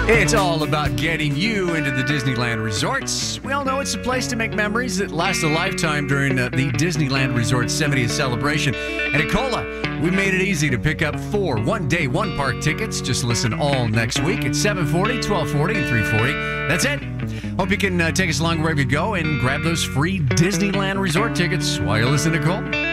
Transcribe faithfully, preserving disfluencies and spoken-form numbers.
It's all about getting you into the Disneyland resorts. We all know it's a place to make memories that last a lifetime during uh, the Disneyland Resort seventieth celebration. And at Cola, we made it easy to pick up four one-day, one-park tickets. Just listen all next week at seven forty, twelve forty, and three forty. That's it. Hope you can uh, take us along wherever you go and grab those free Disneyland Resort tickets while you listen to Cola.